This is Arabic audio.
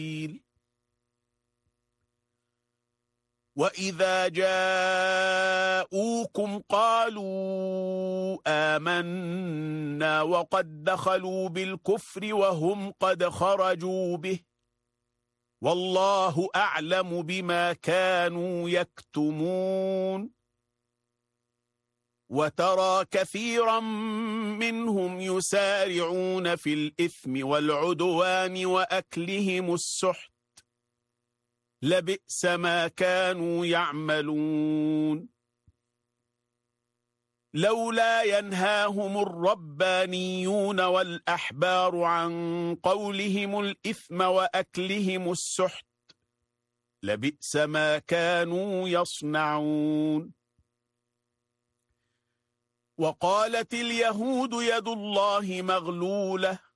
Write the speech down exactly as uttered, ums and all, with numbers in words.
وَإِذَا جَاءُوكُمْ قَالُوا آمَنَّا وَقَدْ دَخَلُوا بِالْكُفْرِ وَهُمْ قَدْ خَرَجُوا بِهِ وَاللَّهُ أَعْلَمُ بِمَا كَانُوا يَكْتُمُونَ وَتَرَى كَثِيرًا مِّنْهُمْ يُسَارِعُونَ فِي الْإِثْمِ وَالْعُدْوَانِ وَأَكْلِهِمُ السُّحْتَ لَبِئْسَ مَا كَانُوا يَعْمَلُونَ لولا ينهاهم الربانيون والأحبار عن قولهم الإثم وأكلهم السحت لبئس ما كانوا يصنعون وقالت اليهود يد الله مغلولة